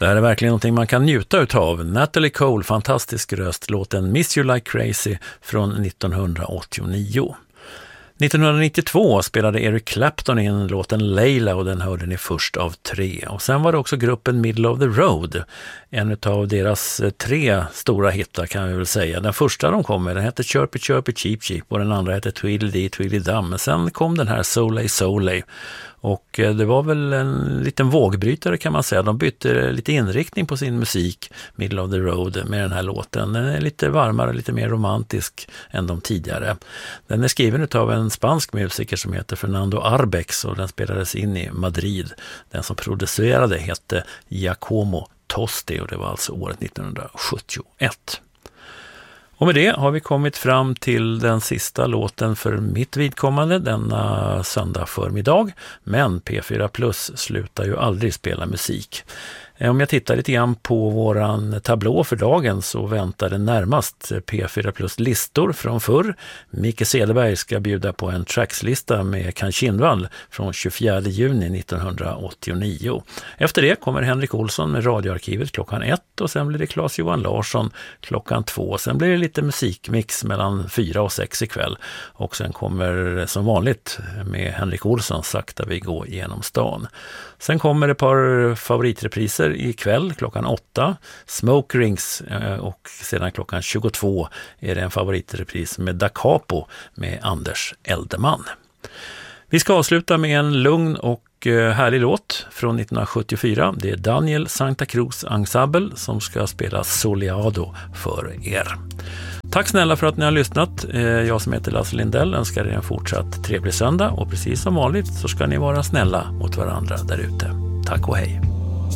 Det här är verkligen någonting man kan njuta utav. Natalie Cole, fantastisk röst, låten Miss You Like Crazy från 1989. 1992 spelade Eric Clapton in låten Layla och den hörde ni först av 3. Och sen var det också gruppen Middle of the Road, en av deras 3 stora hittar kan vi väl säga. Den första de kom med, den hette Chirpy Chirpy Cheep Cheep och den andra hette Tweedledee Tweedledum. Men sen kom den här Soleil Soleil. Och det var väl en liten vågbrytare kan man säga. De bytte lite inriktning på sin musik, Middle of the Road, med den här låten. Den är lite varmare, lite mer romantisk än de tidigare. Den är skriven av en spansk musiker som heter Fernando Arbex och den spelades in i Madrid. Den som producerade hette Giacomo Tosti och det var alltså året 1971. Och med det har vi kommit fram till den sista låten för mitt vidkommande denna söndag förmiddag. Men P4 Plus slutar ju aldrig spela musik. Om jag tittar lite grann på våran tablå för dagen så väntar det närmast P4 Plus listor från förr. Micke Cederberg ska bjuda på en trackslista med Kan Kindvall från 24 juni 1989. Efter det kommer Henrik Olsson med radioarkivet klockan 1 och sen blir det Claes-Johan Larsson klockan 2. Sen blir det lite musikmix mellan 4 och 6 ikväll. Och sen kommer som vanligt med Henrik Olsson Sakta vi går genom stan. Sen kommer det ett par favoritrepriser ikväll klockan 8, Smoke Rings och sedan klockan 22 är det en favoritrepris med Da Capo med Anders Eldeman. Vi ska avsluta med en lugn och härlig låt från 1974. Det är Daniel Santa Cruz Ensemble som ska spela Soleado för er. Tack snälla för att ni har lyssnat. Jag som heter Lasse Lindell önskar er en fortsatt trevlig söndag och precis som vanligt så ska ni vara snälla mot varandra där ute. Tack och hej.